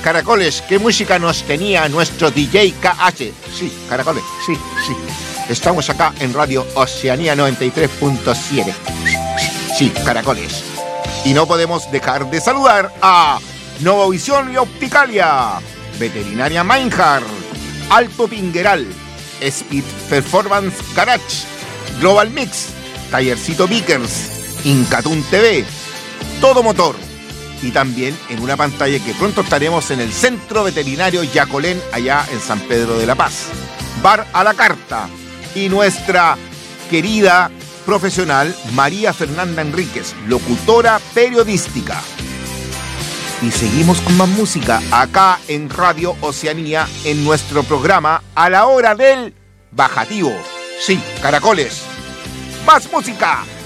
Caracoles, ¿qué música nos tenía nuestro DJ KH? Sí, Caracoles, sí. Estamos acá en Radio Oceanía 93.7. Sí, Caracoles. Y no podemos dejar de saludar a Novovisión y Opticalia, Veterinaria Meinhardt, Alto Pingueral, Speed Performance Garage, Global Mix, Tallercito Vickers, Incatún TV, Todo Motor. Y también en una pantalla que pronto estaremos en el Centro Veterinario Yacolén, allá en San Pedro de la Paz. Bar a la Carta. Y nuestra querida profesional María Fernanda Enríquez, locutora periodística. Y seguimos con más música acá en Radio Oceanía en nuestro programa A la Hora del Bajativo. Sí, Caracoles. ¡Más música!